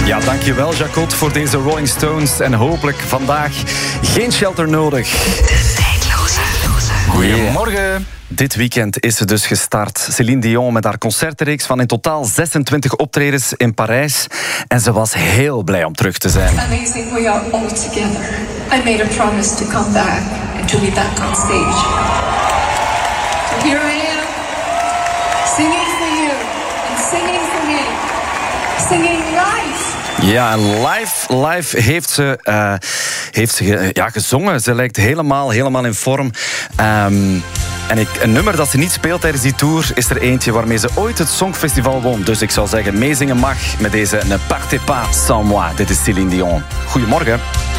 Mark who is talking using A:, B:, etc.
A: Ja, dankjewel Jacot voor deze Rolling Stones. En hopelijk vandaag geen shelter nodig.
B: De tijdloze.
A: Goedemorgen. Dit weekend is ze dus gestart. Céline Dion met haar concertenreeks van in totaal 26 optredens in Parijs. En ze was heel blij om terug te zijn.
C: Amazing, we are all together. I made a promise to come back and to be back on stage. So here I am, singing for you and singing for me, singing live.
A: Ja, en live heeft ze gezongen. Ze lijkt helemaal in vorm. En een nummer dat ze niet speelt tijdens die tour is er eentje waarmee ze ooit het Songfestival won. Dus ik zou zeggen, meezingen mag met deze Ne partez pas sans moi. Dit is Céline Dion. Goedemorgen.